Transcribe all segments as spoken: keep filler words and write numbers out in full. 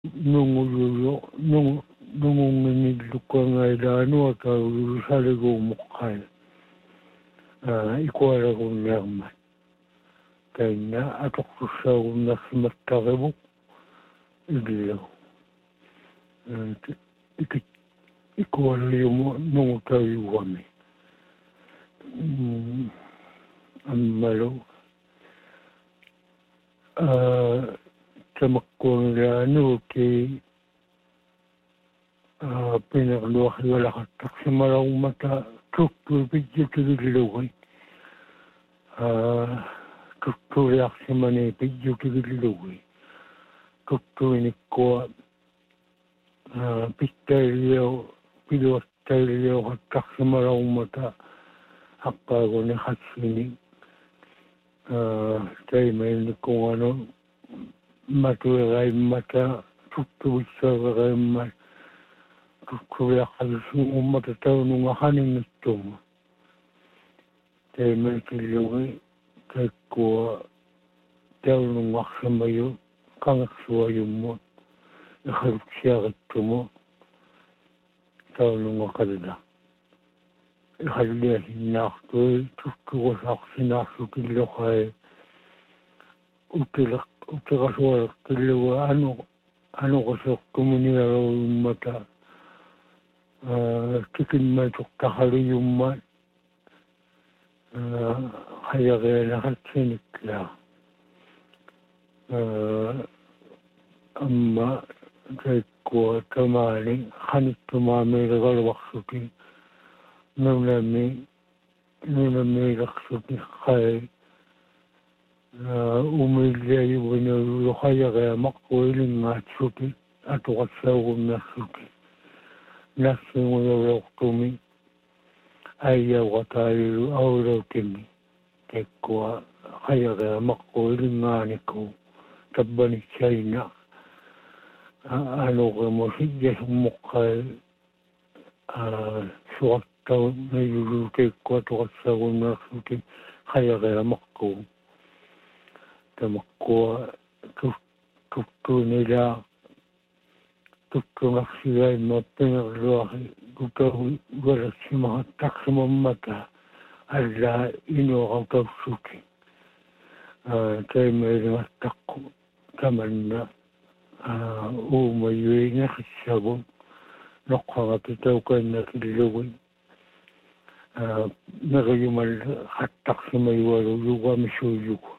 nungu yuyo nungu nungu ngini lukanga idanu ata urusale go mukai ikuara go nerma kanya atokkusa go nasimattarebu igilo ikuara yumo nungu tawi wami ammalo tamakkuanglaanu ki pinarluah yolaqattaq simalaumata tuttu pijjutigilugi tuttuliaqsimani pijjutigilugi tuttuinikkua pittailio piluattailio qattaqsimalaumata haqqaaguni hassini taimainnikkuanganu matueraimmata tuttuissaavereimma tuttuliaqalisuummata taununga haningittuma taimaikillugi kaikkua taunungaqsamayu qangaqsuayummu ikhaluksiarittumu taununga qalila ikhalliasinnaartui tuttuqusaqsinaarsutilloqai utilaq utirasualeqqilluga anu anuqaseqquminiaruummata tikinmaituqqaqaluyumma hayarianaqatsinikla amma kaikkua tamaani qanittumaamiilegaluaqsuki nunami nunamiilaqsuki qai umillayugunalu hayariamaqquilingaatsuki atuqassaugunnersuki nassinguyorortumi ayyauqataalilu aulautimi kaikkua hayariamaqquilingaaniku tabbanitsaina anuqemusijjasummuqqai suqattau nayulu kaikkua tuqassaugunnersuki hayariamaqqu tamakkua tuttuunila tuttunaqsigaimma pingerluaqi kutawi walassimaqa taqsimammata alla inuaqautavsuki taimailingattaqqu tamanna uumayuinaqissagun noqqangati taukaannakillugun meqiyumal qattaqsimayualu yugamisuuyugu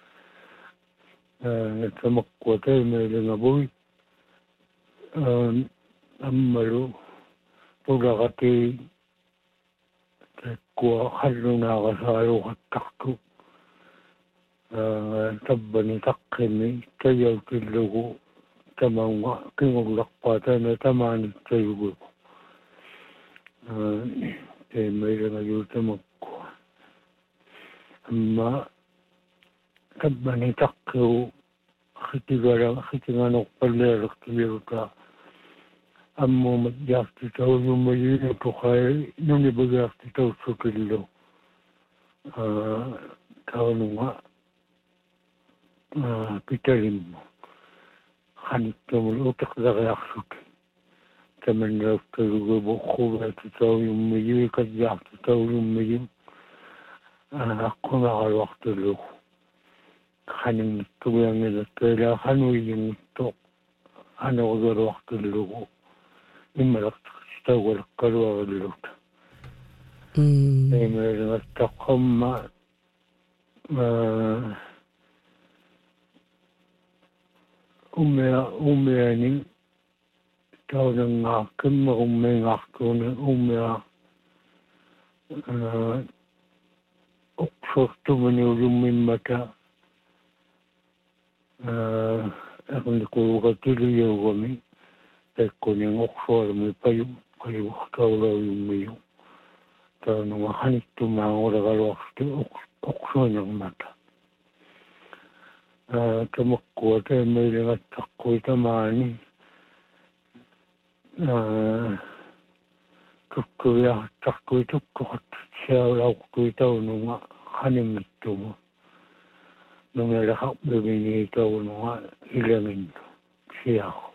tamakkua taimailingabuy ammalu tulaqati kaikkua qallunaaqasaaluqattaqtu tabbani taqqimi tayautillugu tamaunga kingullaqqaa taima tamaanittayugu taimailingayu tamakkua amma tabbani taqqiu khitigala khitinganuqqallialertiliuta ammumat jaartitaullummayuinutuqai nunibajaartitaussukillu taununga pitalimmu qanittumul utiqlariarsuki tamannauftalugubu quvaatitaullummayu kajjaartitaullummayu aqunaqaluartulugu qaningittugiangilakkaila qanuyingittoq anuqgaluartullugu immalaqtaqistaugalakkaluarilluta imailingattaqqamma umea umeani taunangaaqimma ummeingaqtuuni umea uqsortumani ulummimmata aqnikuuqatiluyauгами таккунин оқсуалми паю паюхтаулаuyummiyu таануга ханиттумаагулагалуарсти оқсуанермата аа тамаккуа таамаилингаттаққуи тамаани аа tukkuiaqtaqkui tukkuqatsiaulauqtui taununga qanimmittumu nungalaqarpimini taununga ilangintu siaqu